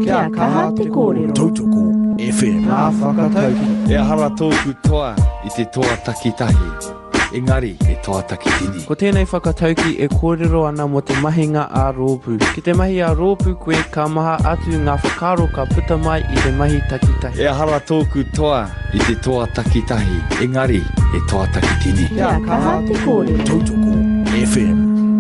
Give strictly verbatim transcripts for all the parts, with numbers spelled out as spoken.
Kia kaha te kōrero. Tautoko F M. Ngā whakatauki. E hara tōku toa i te toa takitahi. Engari e toa takitini. Ko tēnei whakatauki e kōrero ana mo te mahinga a rōpū. Ki te mahi a rōpū koe ka maha atu ngā whakaro ka puta mai i te mahi takitahi. E hara tōku toa i te toa takitahi. Engari e toa takitini. Kia kaha te kōrero. Tautoko F M.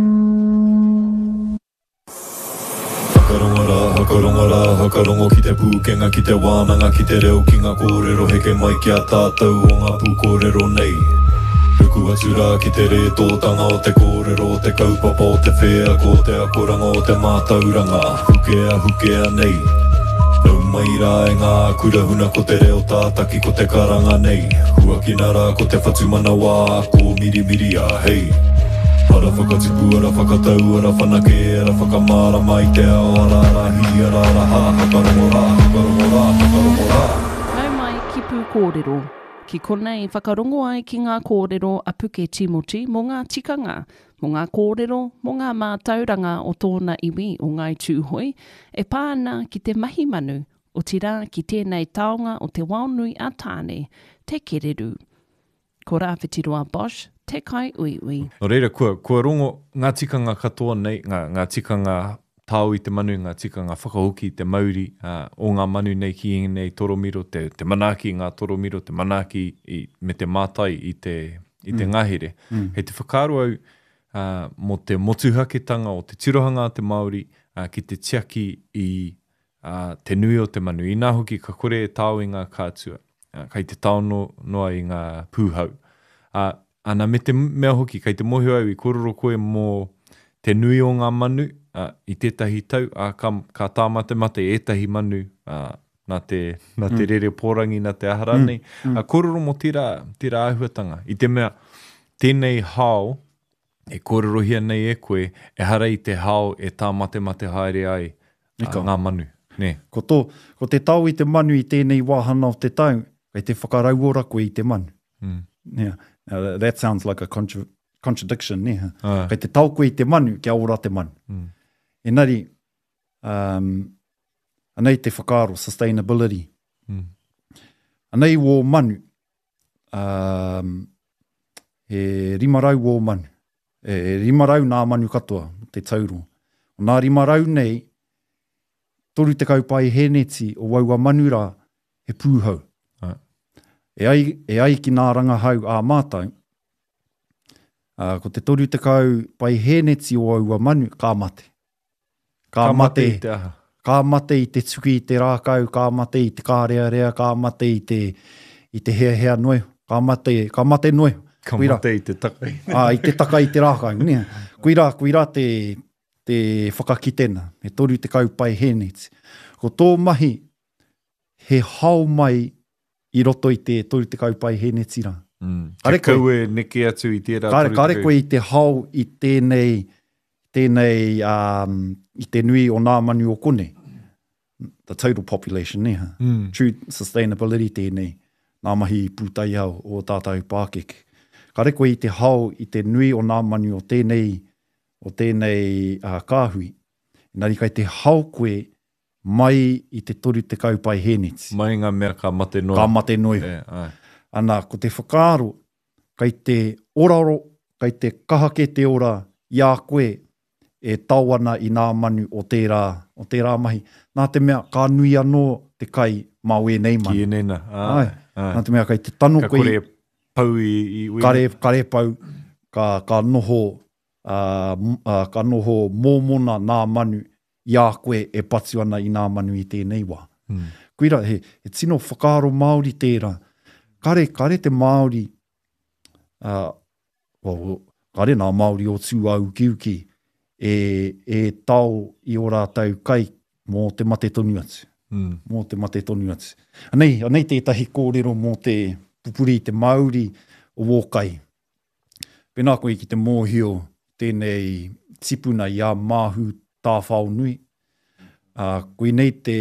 Hakarongo rā, hakarongo rā, hakarongo ki te pūkenga, ki te wānanga, ki te reo, ki ngā kōrero, heke mai ki a tātou o ngā pū kōrero nei. Ruku atu rā ki te re tōtanga o te kōrero, o te kaupapa o te whea, ko te akoranga o te mātauranga, hukea, hukea nei. Nau mai rā e ngā kurahuna ko te reo tātaki ko te karanga nei. Huakina rā ko te whatumana wā, ko miri miri a hei. Ara whakatipu, ara whakatau, ara whanake, ara whakamara mai te ao, ara rahi, ara raha, hakarongo rā, hakarongo rā, hakarongo rā. Nau mai ki pū kōrero. Ki konei whakarongo ai ki ngā kōrero a Puke Timoti mō ngā tikanga, mō ngā kōrero, mō ngā mātauranga o tōna iwi o Ngai Tūhoi, e pāna ki te mahi manu o tira ki tēnei taonga o te waunui a tāne, te kereru. Ko rāwhitiroa Bosch, te kai ui ui. No reira, kua, kua rongo ngā tikanga katoa nei, ngā, ngā tikanga tāu i te manu, ngā tikanga whakahoki, te mauri, uh, o ngā manu nei ki nei toromiro, te, te manaki ngā toromiro, te manaki i, me te mātai i te, i te mm. ngahere. Mm. Hei te whakaro au uh, mo te motuhaketanga o te tirohanga te Māori, uh, ki te tiaki i uh, te nui o te manu. I nā hoki ka kore e tāu i ngā kātua, uh, kai te tāu no, noa i ngā pūhau. Uh, ana me te mea hoki, kai te mohi au i kororo koe mō te nui o ngā manu, uh, i tētahi tau, uh, ka, ka tāmate mate ētahi manu, uh, nā te, nā te mm. rere pōrangi, nā te ahara nei. Mm. Mm. Uh, kororo mo tira, tira āhuatanga. I te mea, tēnei hao, e kororohia nei e koe, e hara i te hao e tāmate mate haere ai uh, ngā manu. Ne. Ko, tō, ko te tau i te manu i tēnei wāhana o te tau, kai te whakarauora koe i te manu. Mm. Yeah. Uh, that sounds like a contra- contradiction, ne? Uh. Kai te tau koe i te manu, kia ora te manu. Mm. Engari, um, anei te whakaro, sustainability. Mm. Anei wō manu, um, he rimarau wō manu. E rimarau nā manu katoa, te tauro. O nā rimarau nei, toru te kaupai heneti o waua manu rā, he pūhau. E ai, e ai ki nā rangahau a mātai, uh, ko te toru te kau pai heneti o aua manu, ka mate. Ka, ka mate, mate, te ka mate i te tuki i te rākau, ka mate i te kārearea, ka mate i te, i te hea hea noe, ka mate, ka mate noe. Ka Kuira. Mate i te takai. ah, I te takai i te rākau, nea. Kuira, kuira te, te whakakitena, he toru te kau pai heneti. Ko tō mahi, he hau mai i roto i te toru te kaupai he netira. Mm. Te kaue neke atu i tērā. Kare, kare koe i te hau i tēnei, tēnei um, i te nui o nā manu o kone. The total population, ne? Mm. True sustainability tēnei. Nā mahi pūtai au o tātou Pākeke. Kare koe i te hau i te nui o nā manu o tēnei, o tēnei uh, kāhui. Nari kai te hau koe mai i te toru te kaupai heneti. Mai ngā mea ka mate noi. Ka mate noi. Yeah, Ana, ko te whakaaro, kai te oraro, kai te kahake te ora, ia koe e tauana i nā manu o tērā, o tērā mahi. Nā te mea, ka nui anō te kai mau e nei manu. Ki e neina. Ai. Ai. Nā te mea, kai te tano ka koe. Ka kore pau i, i uina. Kare, kare pau, ka, ka noho, uh, uh, ka noho mōmona nā manu, ia koe e patu ana i nā manu i tēnei wā. Hmm. Kuira, he, he tino whakaaro Māori tērā. Kare, kare te Māori, uh, well, kare nā Māori o tū au kiuki, e, e tau i o rātau kai mō te mate tonu atu. Hmm. Mō te mate tonu atu. Anei, anei tētahi kōrero mō te pupuri, te Māori o wōkai. Pēnā koe ki te mōhio, tēnei tipuna i a māhu tā whao nui. Uh, koe nei te,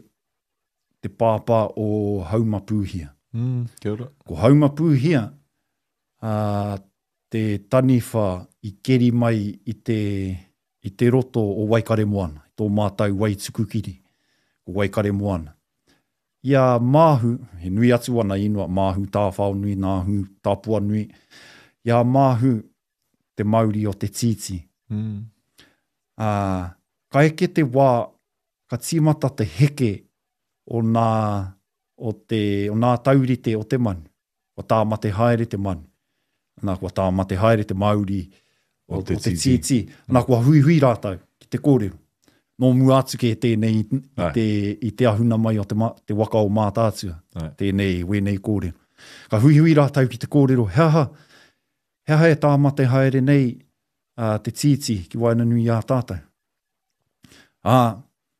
te pāpā o Haumapūhia. Mm, kia ora. Ko Haumapūhia, uh, te taniwha i keri mai i te, i te roto o Waikare Moana, tō mātou Waitukukiri. ko Waikare moana. Ia māhu, he nui atu ana inua, māhu tāwhao nui, nāhu tāpua nui. Ia māhu te Māori o te titi. Mm. Uh, ka eke te wā, ka tīmata te heke o nā, o te, o nā taurite o te manu. O tā mate haere te manu. Nā kua tā mate haere te Māori o, o te, o te titi. Nā kua hui hui rātau ki te kōrero. Nō mua atu ke tēnei i, i, te, i te ahuna mai o te, ma, te waka o mātātua. Tēnei, wēnei kōrero. Ka hui hui rātau ki te kōrero. Heaha, heaha e tā mate haere nei uh, te titi ki waina nui a tātou. Ah,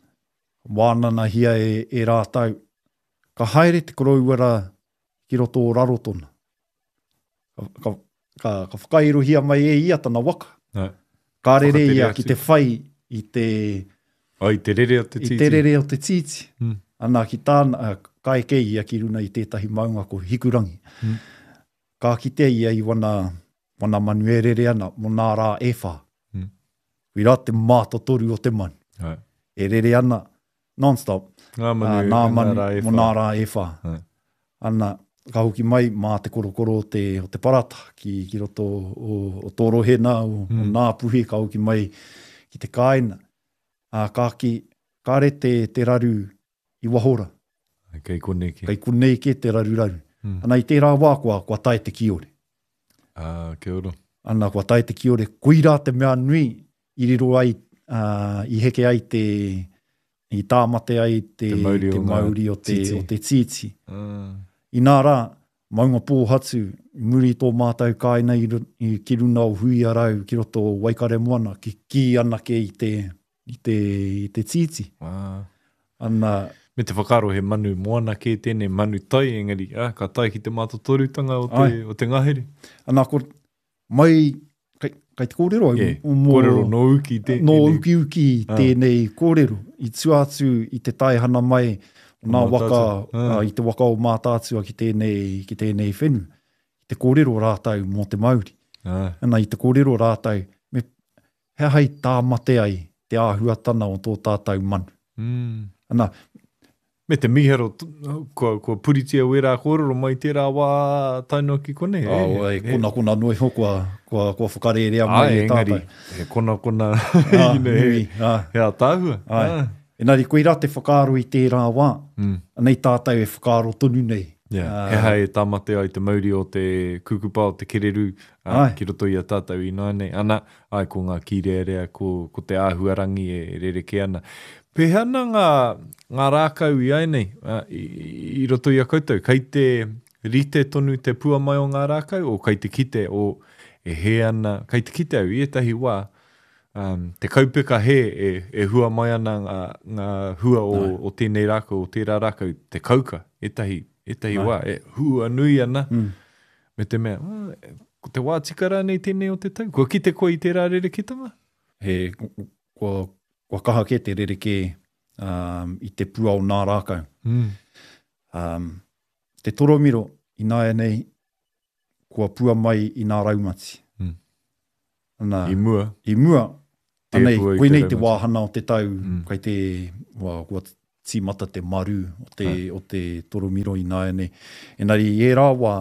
wānana hia e, e rātau. Ka haere te korauara ki roto o rarotona. Ka, ka, ka, ka whakairohia mai e ia tana waka. No. Ka rere ia ki te whai i te... O, i te rere o te titi. I te rere o te titi. Mm. Ana ki tāna, ka eke ia ki runa i tētahi maunga ko hikurangi. Mm. Ka kite ia i wana, wana manu e rere ana, mo nā rā e whā. Mm. Wira te māto toru o te manu. Hai. E rere ana, non-stop. Nā manu, uh, nā manu, nā rā e mo whā. nā rā e whā. Hai. Ana, ka hoki mai mā te korokoro o te, o te parata, ki, ki roto o, o torohena, o, mm. o nā puhi, ka hoki mai ki te kāina. Uh, ka ki, ka re te, te raru i wahora. Kei koneke. Kei koneke te raru raru. Mm. Ana i tērā wā kua, kua tae te kiore. Ah, kia ora. Ana kua tae te kiore. Koira te mea nui i riro ai, uh, i heke ai te, i tāmate ai te, te Māori, te o, Māori o, te, titi. o te titi. Ah. I nā rā, maunga pōhatu, muri tō mātou kāina i, i ki runa o hui arau, ki roto o Waikare moana, ki ki anake i te, i te, i te titi. Ah. Ana, Me te whakaro he manu moana ke tēnei manu tai, engari, ah, ka tai ki te mātotorutanga o te, o te ngahere. ana ko, mai, kai, kai te kōrero au, Yeah. o mō- Kōrero no uki te. no tēnei. uki uki Ah. tēnei kōrero. I tuatu i te tai hana mai, o nā O waka, mātātua. Ah. uh, i te waka o mātātua ki tēnei, ki tēnei whenu. I te kōrero rātau mō te Māori. Ah. Ana i te kōrero rātau, me hea hei tā mate ai te āhuatana o tō tātou manu. Mm. Ana, Me te miharo, t- kua, kua puritia wera kōrero mai tērā wā taino ki kone. oh, e, kona kona noi ho kua, kua, kua whakarerea mai Ai, e engari, tātou. he kona kona, Ah, ina, he, nui, ah. he a tāhua. Ai. Ah. Engari, koe rā te whakaaro i tērā wā, Mm. nei tātou e whakaaro tonu nei. Yeah. Ah. He hai e tamate ai te mauri o te kukupa o te kereru, uh, Ai. ki roto i a tātou i noa nei. Ana, ai ko ngā kirearea, ko, ko te āhuarangi e rere ke ana. Pehana ngā, ngā rākau i ai nei, uh, i, i roto i a koutou, kai te rite tonu te pua mai o ngā rākau, o kai te kite o e he ana, kai te kite au i etahi wā, um, te kaupeka he e, e hua mai ana ngā, ngā hua o, o tēnei rākau, o tērā rākau, te kauka, etahi, etahi wā, e hua nui ana, Mm. me te mea, ah, ko te wā tikara nei tēnei o te tau, kua kite koe i tērā rere kitanga? He, kua, kua kaha ke te rereke um, i te pua o nā rākau. Mm. Um, te toromiro i nā nei, kua pua mai i nā raumati. Mm. Ana, I mua. I mua, Te anei, pua i koe te nei te raumati. wāhana o te tau, Mm. kai te, wā, kua tīmata te maru o te, Ai. o te toromiro i nā nei. Enari, e rā wā,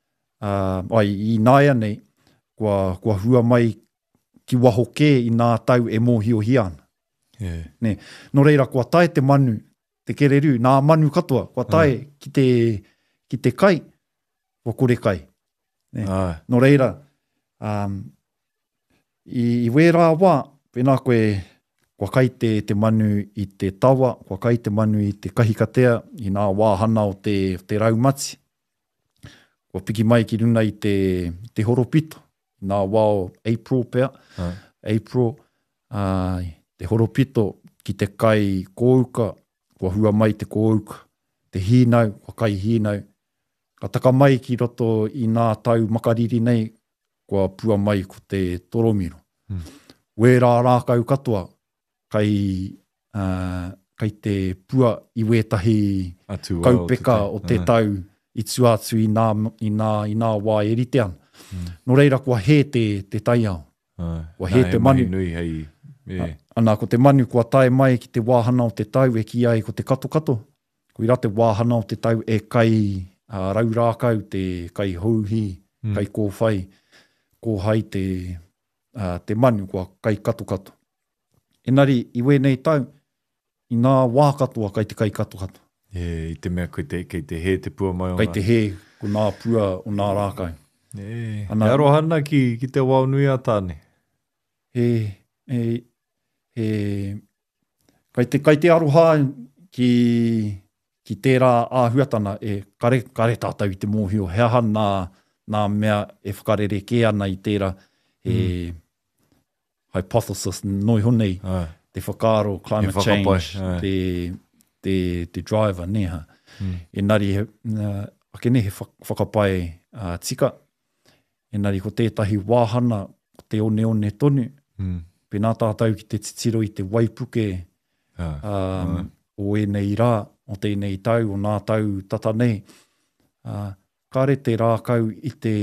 uh, ai, i nā nei, kua, kua hua mai ki waho kē i nā tau e mōhio hiana. Yeah. Ne, no reira, kua tae te manu, te kereru, nā manu katoa, kua tae Mm. ki, te, ki te kai, kua kore kai. Ne. Ai. No reira, um, i, i wērā wā, pēnā koe, kua kai te, te manu i te tawa, kua kai te manu i te kahikatea, i nā wāhana o te, o te raumati. Kua piki mai ki runa i te, te horopito, nā wā o April pēr, Ai. April, uh, te horopito ki te kai kōuka, kua hua mai te kōuka, te hīnau, kua kai hīnau. Ka taka mai ki roto i nā tau makariri nei, kua pua mai ko te toromiro. Mm. Wērā rākau katoa, kai, uh, kai te pua i wētahi Atu wā kaupeka o te Ai. tau i tuatu i nā, i nā, i nā wā e rite ana. Mm. No reira, kua he te, te tai au. Ai. Kua he Nā, te mahi manu. nui hei. Yeah. ana ko te manu kua tae mai ki te wāhana o te tau e ki ai ko te kato kato. Ko ira te wāhana o te tau e kai uh, rau rākau, te kai hauhi, mm. kai kōwhai, ko hai te, uh, te manu kua kai kato kato. Engari, i wēnei tau, i nā wā katoa kai te kai kato kato. Yeah, I te mea kei te, kei te he te pua mai o Kai ngā. te he, ko nā pua o nā rākau. Yeah. Ana- He arohana ki, ki te wao nui a tāne. He, he, he, kai te, kai te aroha ki, ki tērā āhuatana e kare, kare tātou i te mōhio. He aha nā, nā mea e whakarere ke ana i tērā he mm. hypothesis noi honei, Ai. te whakaro, climate He whakapai, change, ai. te, te, te driver, neha. Mm. Engari, he, uh, akene he whak- whakapai uh, tika. Engari, ko tētahi wāhana, ko te one one tonu, Mm. pēnā tātou ki te titiro i te waipuke Ai. um, Ai. o enei rā, o tēnei tau, o nā tau tata nei. Uh, kare te rākau i te,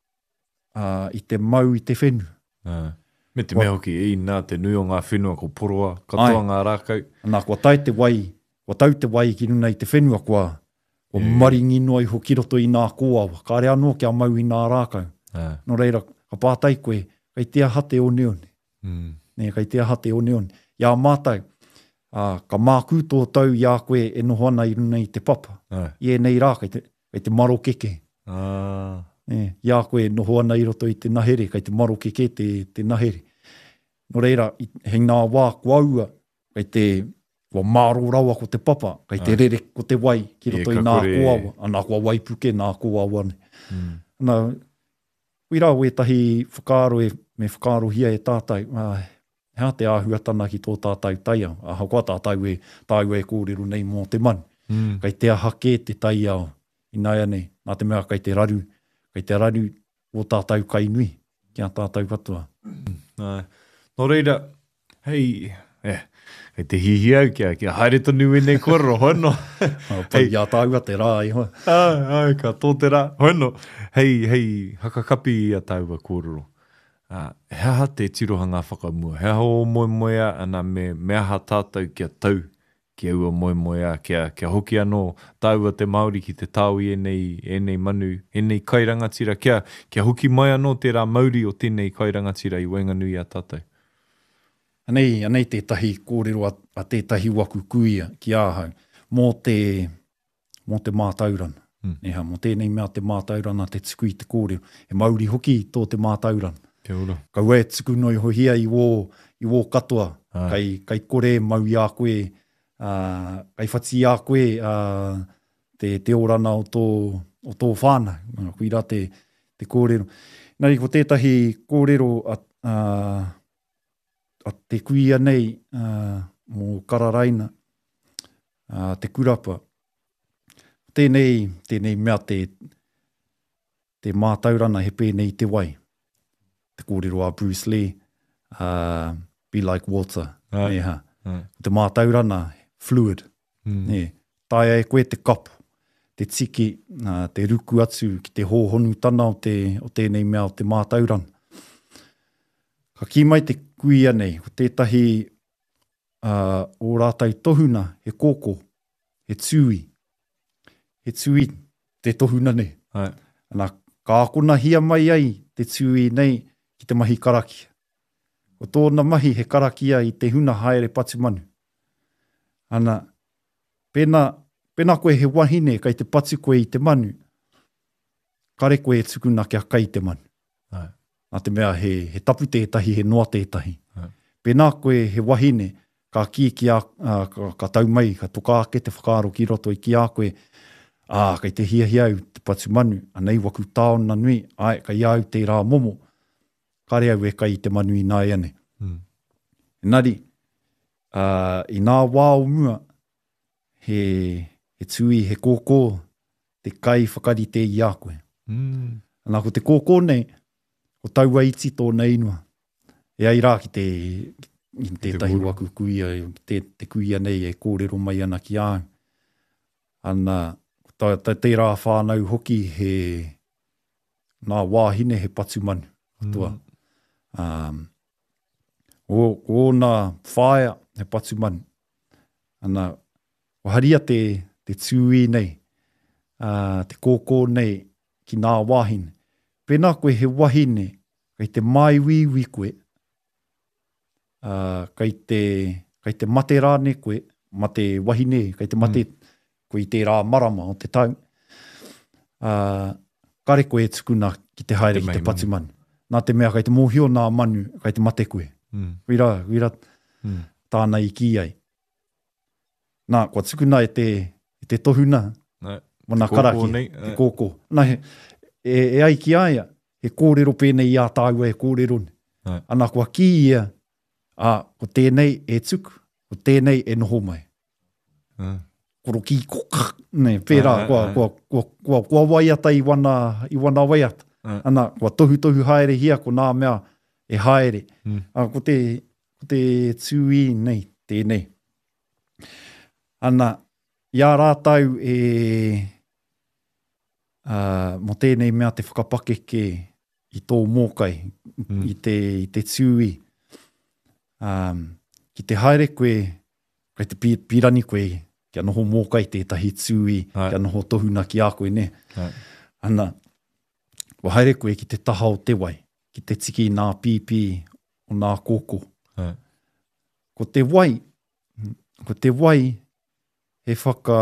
uh, i te mau i te whenu. Ai. Me te mea hoki, i nā te nui o ngā whenua ko poroa, katoa Ai. ngā rākau. Nā kua tai te wai, kua tau te wai ki nuna i te whenua kua, kua Yeah. maringi noa i hoki roto i nā kōawa. Kare anō kia mau i nā rākau. Ai. No reira, ka pātai koe, kai te aha te one one. Mm. Ne, kai te aha te one one. Ia mātai, uh, ka māku tō tau ia koe e noho ana i runa i te papa. Ai. Ie nei rā, kai te, kai te maro keke. Ah. Ne, ia koe noho ana i roto i te nahere, kai te maro keke te, te nahere. No reira, i, hei nā wā kua aua, kai te kua māro rawa ko te papa, kai te Ai. rere ko te wai, ki roto Ie, i ka nā kore- kōawa, anā kua waipuke nā kōawa ne. Mm. Nā, Wira o e tahi whakaro e, me whakaro hia e tātai, uh, hea te āhuatana ki tō tātai taia, aha kua tātai e, tāu e kōrero nei mō te manu. Mm. Kai te aha ke te taia o, i nai ane, nā te mea kai te raru, kai te raru o tātou kai nui, kia tātou katoa. Ai. No reira, hei, eh, hei te hihi au kia, kia haere tonu e nei koro, hono. Hey. Pai ia tāua te rā i hoa. ai, ai, ka tō te rā, hono. Hei, hei, hakakapi i a taua kōrero. Uh, he aha te tirohanga whakamua, he aha o moe moea ana me, me aha tātou kia tau, kia ua moe moea, kia, kia hoki anō taua te Māori ki te tāu i enei, enei manu, enei kairangatira, kia, kia hoki mai anō tērā Māori o tēnei kairangatira i Wainganui a tātou. Anei, anei tētahi kōrero a, a tētahi waku kuia ki āhau, mō te, mō te mātaurana. Mm. Neha, mō tēnei mea te mātaurana, te tuku i te kōrero. He Māori hoki tō te mātaurana. Kia ora. Ka ue tuku noi hohia i wō, i wō katoa, Ai. kai, kai kore mau i a koe, uh, kai whati i a koe uh, te, te orana o tō, o tō whānau, uh, kuira te, te kōrero. Nari ko tētahi kōrero a, uh, a te kuia nei uh, mō Kararaina, uh, te kurapa. Tēnei, tēnei mea te, te mātaurana he pēnei te wai. Te kōrero a Bruce Lee, uh, be like water. Ai. Neha. Ai. Te mātaurana, fluid. Mm. Ne. Tai e koe te kapu, te tiki, uh, te ruku atu ki te hōhonu tana o, te, o tēnei mea o te mātaurana. Ka ki mai te kuia nei, ko tētahi uh, o rātai tohuna, he kōkō, he tui. He tui, te tohuna nei. Ai. Ana, ka akona hia mai ai te tui nei ki te mahi karakia. O tōna mahi he karakia i te huna haere patu manu. Ana, pēnā, pēnā koe he wahine kai te patu koe i te manu, kare koe e tukuna kia kai te manu. Ai. Nā te mea he, he tapu tētahi, he noa tētahi. Ai. Pēnā koe he wahine, ka ki ki a, a ka, ka tau mai, ka toka ake te whakaaro ki roto i ki a koe, ah, kai te hia hia au te patu manu, anei waku tāona nui, ai, kai au te rā momo, kare au e kai te manu i nai ane. Mm. Engari, uh, i nā wā o mua, he, he tui, he kōkō, te kai whakari te i a koe. Mm. Anā ko te kōkō nei, o taua iti tōna inua. E ai rā ki te, i tētahi waku kuia, te, te kuia nei e kōrero mai ana ki āu. Ana, ta, ta te rā whānau hoki he nā wāhine he patu manu. Atua. Mm. Um, O, o nā whaia he patu manu. Ana, o haria te, te tūi nei, uh, te kōkō nei ki nā wahine. Pēnā koe he wahine, kei te maiwiwi koe, uh, kei, te, kei te mate rāne koe, mate wahine, kei te mate mm. koe i te rā marama o te tau. Uh, kare koe e tukuna ki te haere ki te patu manu. Nā te mea, kei te mōhio nā manu, kei te mate koe. Mm. Wira, wira mm. tāna i ki ai. Nā, kua tukuna e te, e te tohuna, no, mana karaki, nei, te kōkō. Nā, he, e, e ai ki aia, he kōrero pēnei i a tāua e kōrero ni. No. Ana kua ki ia, a, ko tēnei e tuku, ko tēnei e noho mai. Mm. Koro ki koka, ne, pērā, ah, kua, ah, kua, kua, kua, kua waiata i wana, i wana waiata. Ah. Ana, kua tohu tohu haere hia, ko nā mea e haere. Mm. A, ko te, ko te tūi nei, tēnei. Ana, ia rātau e, uh, mo tēnei mea te whakapake ke i tō mōkai, mm. i te, i te tūi. Um, ki te haere koe, koe te pirani koe, kia noho mōkai tētahi tūi, Hai. Kia noho tohuna ki a koe, ne. Hai. Ana, wa haere koe ki te taha o te wai, ki te tiki nā pipi o nā kōkō. Hai. Ko te wai, ko te wai, he whaka,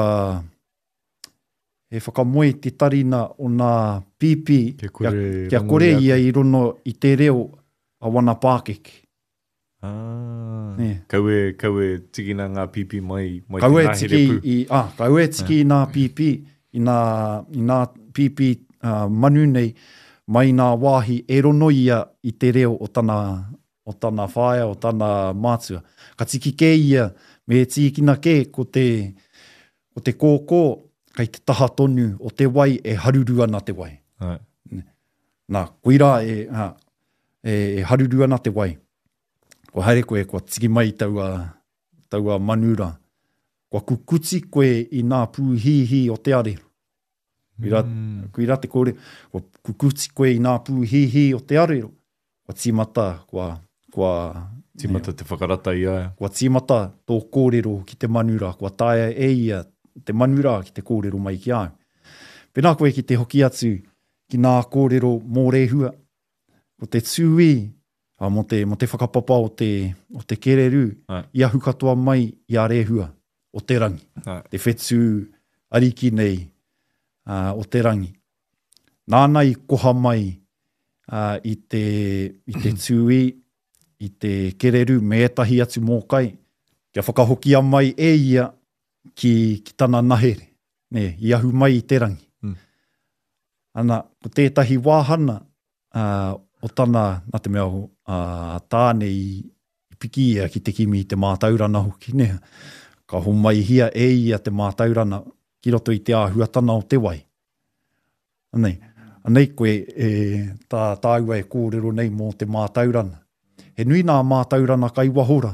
he whakamoe te tarina o nā pipi, kia kore, kia kore ia i rono i te reo a wana pākeke. Ah, yeah. Kau e, kau e tiki nā ngā pipi mai, mai kau te e ngahere pū. I, ah, kau e tiki yeah. nā pipi, i nā, i nā pipi uh, manu nei, mai nā wāhi e rono ia i te reo o tana, o tana whaia, o tana mātua. Ka tiki ke ia, me tikina ke ko te, ko te kōkō, kei te taha tonu o te wai e haruru ana te wai. Right. Nā, koira e, uh, e, e haruru ana te wai. Ko haere koe, kua tiki mai taua, taua manura. Kua kukuti koe i nā pūhihi o te arero. Kuira, mm. kuira te kore, kua kukuti koe i nā pūhihi o te arero. Kua tīmata, kua... kua tīmata ne, te whakarata i aia. Kua tīmata tō kōrero ki te manura. Kua tāia e ia te manura ki te kōrero mai ki au. Pēnā koe ki te hoki atu ki nā kōrero mō rehua. Ko te tūi, A, mo, te, mo te whakapapa o te, o te kereru, Ai. Ia hukatoa mai i a rehua o te rangi. Ai. Te whetū ariki nei uh, o te rangi. Nāna i koha mai uh, i te, i te tūi, i te kereru me etahi atu mōkai. Kia whakahokia mai e ia ki, ki tana nahere. Ne, i ahu mai i te rangi. Mm. Ana, ko tētahi wāhana, uh, o tana, nā te mea uh, tāne i, i piki ia ki te kimi i te mātaurana hoki, ne? Ka ho mai hia e ia te mātaurana ki roto i te āhuatana o te wai. Anei, anei koe e, tā tāua e kōrero nei mō te mātaurana. He nui nā mātaurana kai wahora.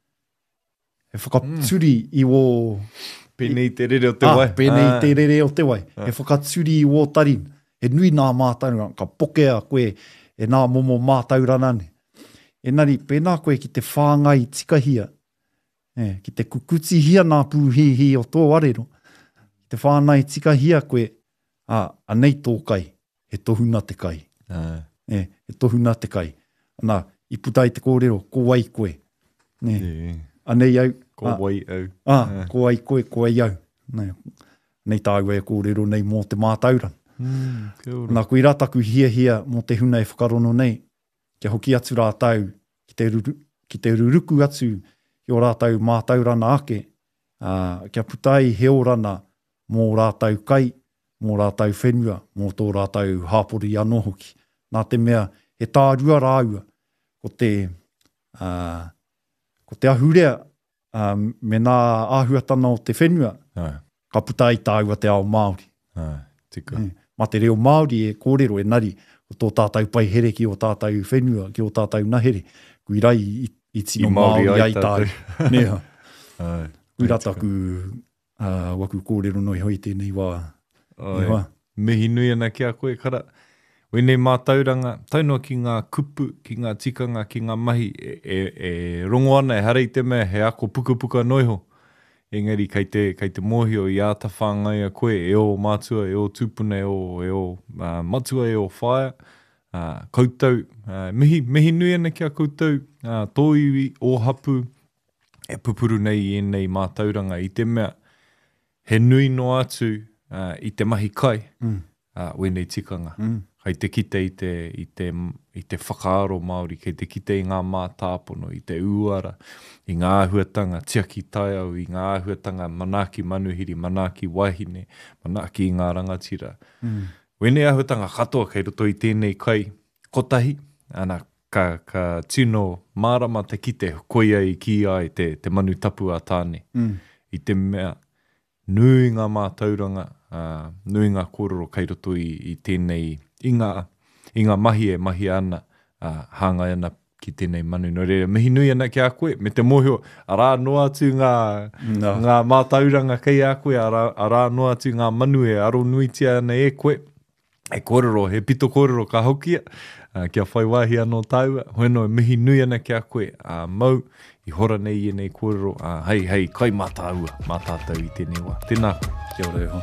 He whakaturi mm. i o... Pēnei te rere o te wai. Ah, pēnei ah. te rere o te wai. Ah. He whakaturi i o tarin. He nui nā mātaurana, ka pokea koe e nā momo mātaurana ne. E nari, pēnā koe ki te whāngai tikahia, e, ki te kukuti hia nā pūhihi o tō arero, ki te whāngai tikahia koe, a, anei tō kai, he tohuna te kai. Ah. E, he tohuna te kai. Ana, i putai te kōrero, ko wai koe. Ne. Yeah. Anei au. Ko wai au. Ah, ah. Ko wai koe, ko wai au. Ne. Nei tāua e kōrero nei mō te mātaurana. Mm, Nā kui rataku hia hia mō te huna e whakarono nei, kia hoki atu rātau ki te, ruru, ki te ruruku atu i o rātau mātaurana ake, uh, kia putai heorana mō rātau kai, mō rātau whenua, mō tō rātau hāpori anō hoki. Nā te mea he tārua rāua ko te, uh, ko te ahurea uh, me nā āhuatana o te whenua, Ai. Ka putai tāua te ao Māori. Ai, tika. Mm. Ma te reo Māori e kōrero e nari o tō tātou pai here ki o tātou whenua, ki o tātou nahere. Kui rai i, i tino I Māori, Māori ai tāu. Nea. Kui rataku uh, waku kōrero noi hoi tēnei wā. Mihi nui ana ki a koe kara. Wene mātauranga, taunua ki ngā kupu, ki ngā tikanga, ki ngā mahi, e, e, e rongo ana e harei te mea he ako pukapuka noiho. Engari, kei te, kei te mōhio i āta whāngai a koe, e o mātua, e o tūpuna, e o, e o uh, matua, e o whaia. Uh, koutou, uh, mihi, mihi nui ana kia koutou, uh, tō iwi, o hapu, e pupuru nei i enei mātauranga i te mea, he nui no atu uh, i te mahi kai, mm. uh, wenei tikanga. Mm. Kei te kite i te, i te, i te whakaaro Māori, kei te kite i ngā mātāpono, i te uara, i ngā ahuatanga tiaki taiau, i ngā ahuatanga manaki manuhiri, manaki wahine, manaki i ngā rangatira. Mm. Wene ahuatanga katoa kei roto i tēnei kai kotahi, ana ka, ka tino mārama te kite koia i ki ai te, te manu tapu a tāne. Mm. I te mea, nui ngā mātauranga, uh, nui ngā kōrero kei roto i, i tēnei I ngā, i ngā mahi e mahi ana, uh, hāngai ana ki tēnei manu. No reira, mihi nui ana ki a koe, me te mōhio, arā noa atu ngā, no. ngā mātauranga kei a koe, arā, arā noa atu ngā manu e aro nuitia ana e koe, e kōrero, he pito kōrero ka hokia, uh, kia whai wahi anō tāua, hoeno e mihi nui ana ki a koe, uh, mau, i hora nei e nei kōrero, uh, hei, hei, kai mātāua, mātātau i tēnei wā. Tēnā koe. Kia ora e ho.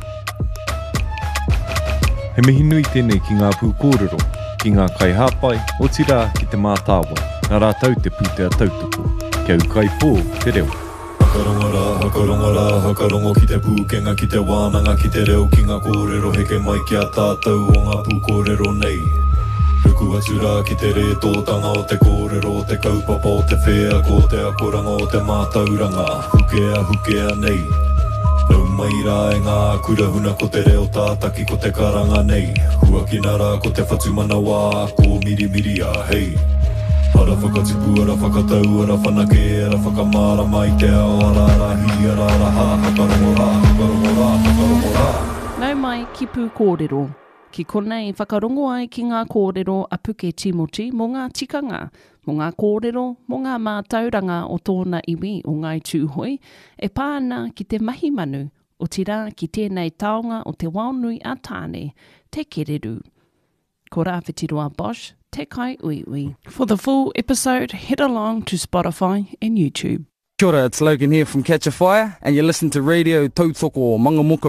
He mihi nui tēnei ki ngā pū kōrero, ki ngā kai hāpai, o tira ki te mātāwa, nā rātau te pūtea tautoko, kia ukai pō te reo. Hakarongo rā, hakarongo rā, hakarongo ki te pūkenga, ki te wānanga, ki te reo, ki ngā kōrero, heke mai ki a tātou o ngā pū kōrero nei. Ruku atu rā ki te re tōtanga o te kōrero, o te kaupapa o te whea, ko te akoranga o te mātauranga, hukea, hukea nei. Nau mai rā e ngā kurahuna ko te reo tātaki ko te karanga nei. Huaki nā rā ko te whatumana wā, ko miri miri a hei. Ara whakatipu, ara whakatau, ara whanake, ara whakamara mai te ao, ara rahi, ara raha, hakarongo rā, hakarongo rā, hakarongo rā. Nau mai ki pū kōrero. Ki konei whakarongo ai ki ngā kōrero a Puke Timoti mō ngā tikanga, mō ngā kōrero, mō ngā mātauranga o tōna iwi o ngai tūhoi, e pāna ki te mahi manu, o tira ki tēnei taonga o te waunui a tāne, te kereru. Ko rāwhitiroa Bosch, te kai ui ui. For the full episode, head along to Spotify and YouTube. Kia ora, it's Logan here from Catch a Fire, and you listen to Radio Tautoko Mangamuka